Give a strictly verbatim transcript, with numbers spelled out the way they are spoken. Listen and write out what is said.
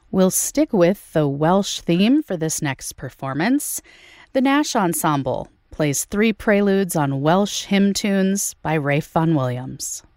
We'll stick with the Welsh theme for this next performance. The Nash Ensemble plays three preludes on Welsh hymn tunes by Ralph Vaughan Williams.